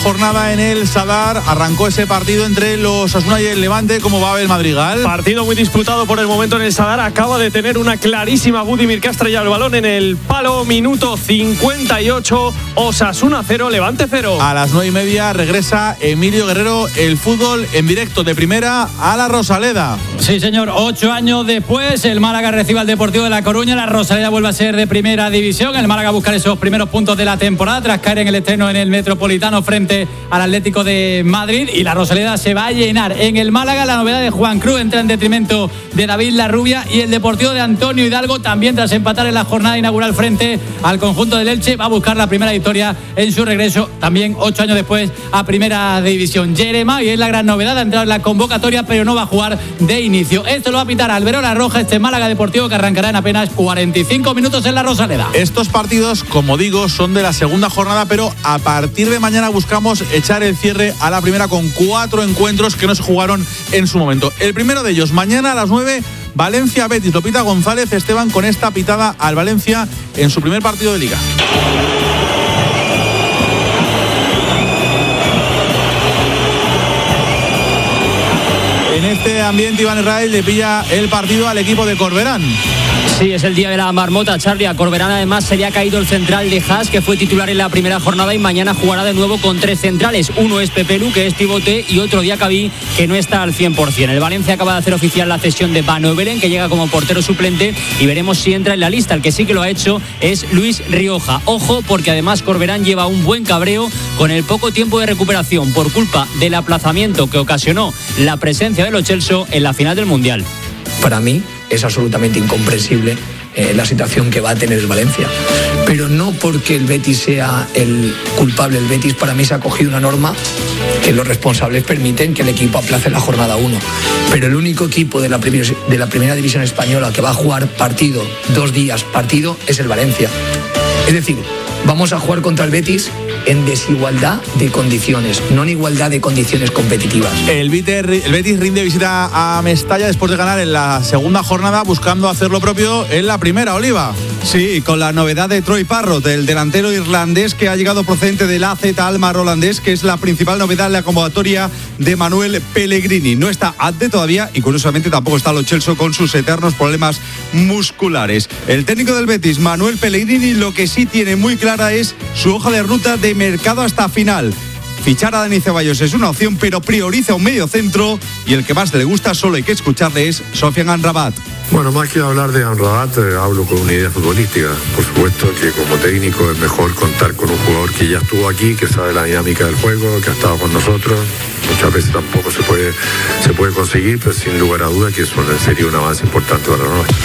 Jornada en el Sadar, arrancó ese partido entre los Osasuna y el Levante. ¿Cómo va Abel Madrigal? Partido muy disputado por el momento en el Sadar. Acaba de tener una clarísima Budimir que ha estrellado el balón en el palo. Minuto 58, Osasuna 0, Levante 0. A las 9:30 regresa Emilio Guerrero, el fútbol en directo de primera a la Rosaleda. Sí, señor, 8 años después, el Málaga recibe al Deportivo de La Coruña. La Rosaleda vuelve a ser de primera división. El Málaga busca esos primeros puntos de la temporada tras caer en el estreno en el Metropolitano frente al Atlético de Madrid, y la Rosaleda se va a llenar. En el Málaga la novedad de Juan Cruz entra en detrimento de David Larrubia, y el Deportivo de Antonio Hidalgo también, tras empatar en la jornada inaugural frente al conjunto del Elche, va a buscar la primera victoria en su regreso también 8 años después a primera división. Jeremai es la gran novedad, ha entrado en la convocatoria pero no va a jugar de inicio. Esto lo va a pitar Alberola Roja, este Málaga Deportivo que arrancará en apenas 45 minutos en la Rosaleda. Estos partidos, como digo, son de la segunda jornada, pero a partir de mañana buscamos echar el cierre a la primera con 4 encuentros que no se jugaron en su momento. El primero de ellos, mañana a las 9, Valencia-Betis. Lo pita González Esteban con esta pitada al Valencia en su primer partido de Liga. En este ambiente, Iván Israel le pilla el partido al equipo de Corberán. Sí, es el día de la marmota, Charlie. A Corberán además se le ha caído el central de Haas, que fue titular en la primera jornada, y mañana jugará de nuevo con 3 centrales. Uno es Pepe Lu, que es pivote, y otro Diacabí, que no está al 100%. El Valencia acaba de hacer oficial la cesión de Van Overen, que llega como portero suplente, y veremos si entra en la lista. El que sí que lo ha hecho es Luis Rioja. Ojo, porque además Corberán lleva un buen cabreo con el poco tiempo de recuperación por culpa del aplazamiento que ocasionó la presencia de Lo Celso en la final del Mundial. Para mí es absolutamente incomprensible la situación que va a tener el Valencia, pero no porque el Betis sea el culpable. El Betis, para mí, se ha cogido una norma que los responsables permiten que el equipo aplace la jornada 1, pero el único equipo de la primera división española que va a jugar partido, 2 días partido, es el Valencia. Es decir, vamos a jugar contra el Betis en desigualdad de condiciones, no en igualdad de condiciones competitivas. El Betis rinde visita a Mestalla después de ganar en la segunda jornada, buscando hacer lo propio en la primera, Oliva. Sí, con la novedad de Troy Parrott, el delantero irlandés que ha llegado procedente del AZ Alkmaar holandés, que es la principal novedad en la convocatoria de Manuel Pellegrini. No está Adde todavía, y curiosamente tampoco está Lo Celso con sus eternos problemas musculares. El técnico del Betis, Manuel Pellegrini, lo que sí tiene muy clara es su hoja de ruta de mercado hasta final. Fichar a Dani Ceballos es una opción, pero prioriza un medio centro, y el que más le gusta, solo hay que escucharle, es Sofian Amrabat. Bueno, más que hablar de Amrabat, hablo con una idea futbolística. Por supuesto que como técnico es mejor contar con un jugador que ya estuvo aquí, que sabe la dinámica del juego, que ha estado con nosotros. Muchas veces tampoco se puede conseguir, pero sin lugar a dudas que eso sería un avance importante para nosotros.